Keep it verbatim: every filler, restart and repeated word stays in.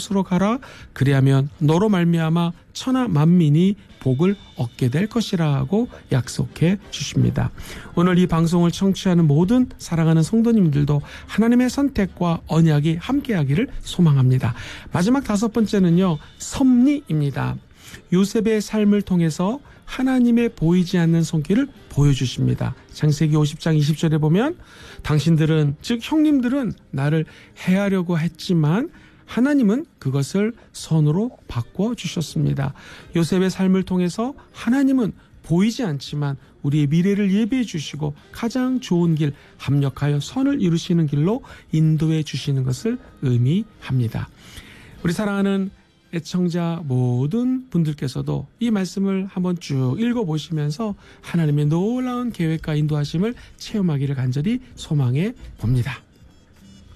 곳으로 가라. 그리하면 너로 말미암아 천하 만민이 복을 얻게 될 것이라고 약속해 주십니다. 오늘 이 방송을 청취하는 모든 사랑하는 성도님들도 하나님의 선택과 언약이 함께하기를 소망합니다. 마지막 다섯 번째는요, 섭리입니다. 요셉의 삶을 통해서 하나님의 보이지 않는 손길을 보여주십니다. 창세기 오십 장 이십 절에 보면 당신들은, 즉 형님들은 나를 해하려고 했지만 하나님은 그것을 선으로 바꿔주셨습니다. 요셉의 삶을 통해서 하나님은 보이지 않지만 우리의 미래를 예비해 주시고 가장 좋은 길, 합력하여 선을 이루시는 길로 인도해 주시는 것을 의미합니다. 우리 사랑하는 애청자 모든 분들께서도 이 말씀을 한번 쭉 읽어보시면서 하나님의 놀라운 계획과 인도하심을 체험하기를 간절히 소망해 봅니다.